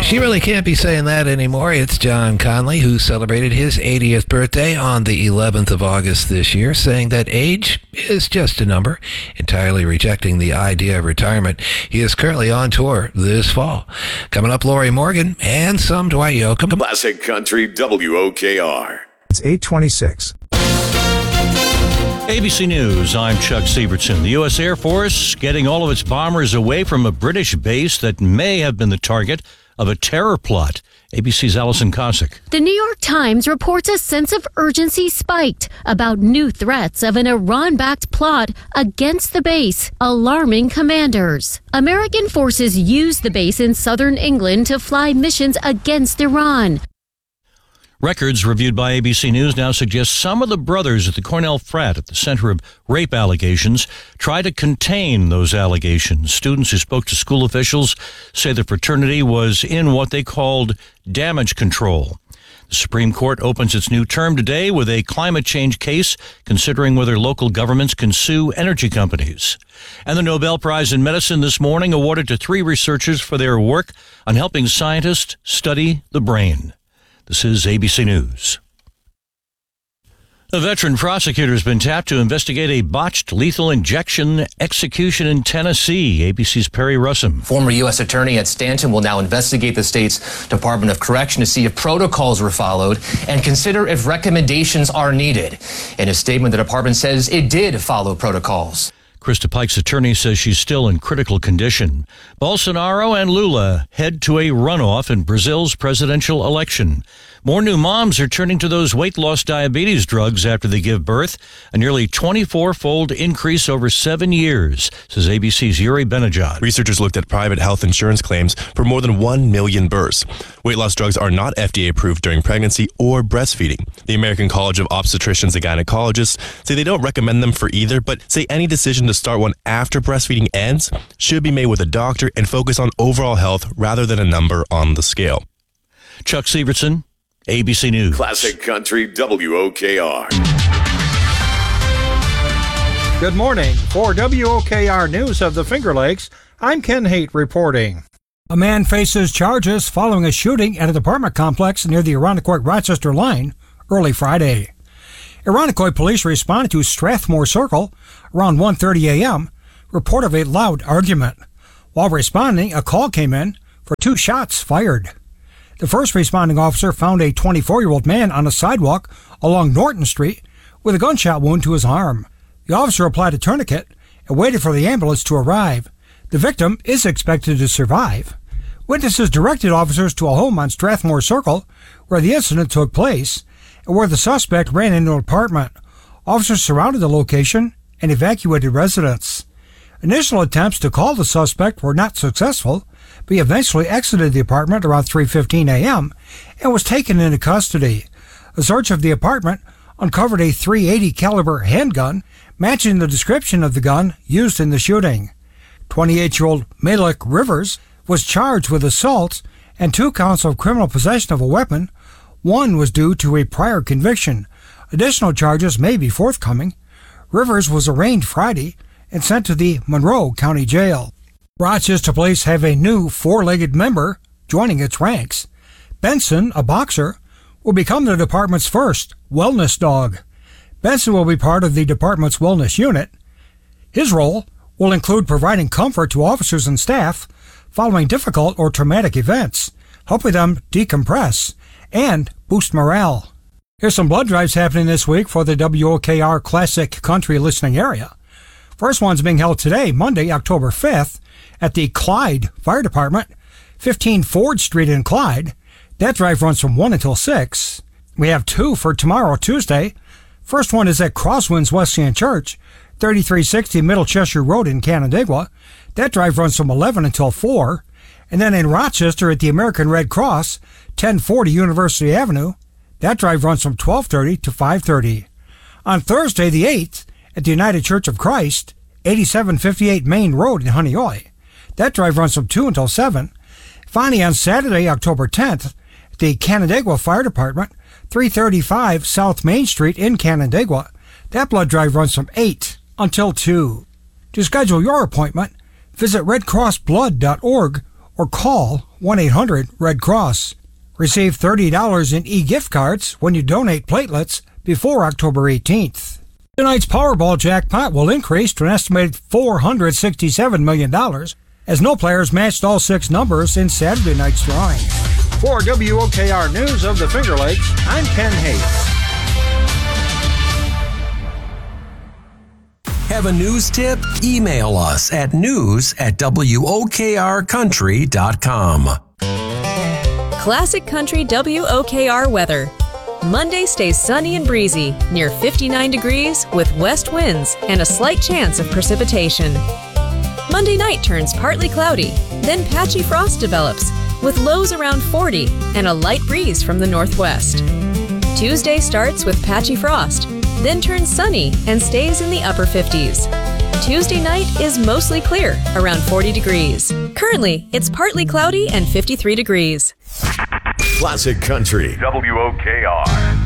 She really can't be saying that anymore. It's John Conley, who celebrated his 80th birthday on the 11th of August this year, saying that age is just a number, entirely rejecting the idea of retirement. He is currently on tour this fall. Coming up, Lori Morgan and some Dwight Yoakam. Classic Country WOKR. It's 8:26. ABC News, I'm Chuck Sievertson. The U.S. Air Force getting all of its bombers away from a British base that may have been the target of a terror plot. ABC's Allison Cossack. The New York Times reports a sense of urgency spiked about new threats of an Iran-backed plot against the base, alarming commanders. American forces used the base in southern England to fly missions against Iran. Records reviewed by ABC News now suggest some of the brothers at the Cornell frat at the center of rape allegations try to contain those allegations. Students who spoke to school officials say the fraternity was in what they called damage control. The Supreme Court opens its new term today with a climate change case considering whether local governments can sue energy companies. And the Nobel Prize in Medicine this morning awarded to 3 researchers for their work on helping scientists study the brain. This is ABC News. A veteran prosecutor has been tapped to investigate a botched lethal injection execution in Tennessee. ABC's Perry Russum. Former U.S. Attorney Ed Stanton will now investigate the state's Department of Correction to see if protocols were followed and consider if recommendations are needed. In a statement, the department says it did follow protocols. Krista Pike's attorney says she's still in critical condition. Bolsonaro and Lula head to a runoff in Brazil's presidential election. More new moms are turning to those weight loss diabetes drugs after they give birth, a nearly 24-fold increase over 7 years, says ABC's Yuri Benajad. Researchers looked at private health insurance claims for more than 1 million births. Weight loss drugs are not FDA approved during pregnancy or breastfeeding. The American College of Obstetricians and Gynecologists say they don't recommend them for either, but say any decision to start one after breastfeeding ends should be made with a doctor and focus on overall health rather than a number on the scale. Chuck Sievertson, ABC News. Classic Country WOKR. Good morning. For WOKR News of the Finger Lakes, I'm Ken Haight reporting. A man faces charges following a shooting at an apartment complex near the Irondequoit-Rochester line early Friday. Irondequoit police responded to Strathmore Circle around 1:30 a.m., report of a loud argument. While responding, a call came in for 2 shots fired. The first responding officer found a 24-year-old man on a sidewalk along Norton Street with a gunshot wound to his arm. The officer applied a tourniquet and waited for the ambulance to arrive. The victim is expected to survive. Witnesses directed officers to a home on Strathmore Circle where the incident took place and where the suspect ran into an apartment. Officers surrounded the location and evacuated residents. Initial attempts to call the suspect were not successful, but he eventually exited the apartment around 3:15 a.m. and was taken into custody. A search of the apartment uncovered a .380 caliber handgun matching the description of the gun used in the shooting. 28-year-old Malik Rivers was charged with assault and 2 counts of criminal possession of a weapon. One was due to a prior conviction. Additional charges may be forthcoming. Rivers was arraigned Friday and sent to the Monroe County Jail. Rochester Police have a new 4-legged member joining its ranks. Benson, a boxer, will become the department's first wellness dog. Benson will be part of the department's wellness unit. His role will include providing comfort to officers and staff following difficult or traumatic events, helping them decompress and boost morale. Here's some blood drives happening this week for the WOKR Classic Country listening area. First one's being held today, Monday, October 5th, at the Clyde Fire Department, 15 Ford Street in Clyde. That drive runs from 1 until 6. We have 2 for tomorrow, Tuesday. First one is at Crosswinds Wesleyan Church, 3360 Middle Cheshire Road in Canandaigua. That drive runs from 11 until 4. And then in Rochester at the American Red Cross, 1040 University Avenue. That drive runs from 12:30 to 5:30. On Thursday, the 8th, at the United Church of Christ, 8758 Main Road in Honeoye. That drive runs from 2 until 7. Finally, on Saturday, October 10th, at the Canandaigua Fire Department, 335 South Main Street in Canandaigua. That blood drive runs from 8 until 2. To schedule your appointment, visit redcrossblood.org or call 1-800-RED Cross. Receive $30 in e-gift cards when you donate platelets before October 18th. Tonight's Powerball jackpot will increase to an estimated $467 million, as no players matched all 6 numbers in Saturday night's drawing. For WOKR News of the Finger Lakes, I'm Ken Hayes. Have a news tip? Email us at news@wokrcountry.com. Classic Country WOKR weather. Monday stays sunny and breezy, near 59 degrees with west winds and a slight chance of precipitation. Monday night turns partly cloudy, then patchy frost develops with lows around 40 and a light breeze from the northwest. Tuesday starts with patchy frost, then turns sunny and stays in the upper 50s. Tuesday night is mostly clear, around 40 degrees. Currently, it's partly cloudy and 53 degrees. Classic Country WOKR.